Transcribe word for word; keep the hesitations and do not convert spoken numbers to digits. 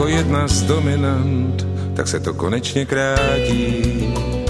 jedna z dominant, tak se to konečně krátí.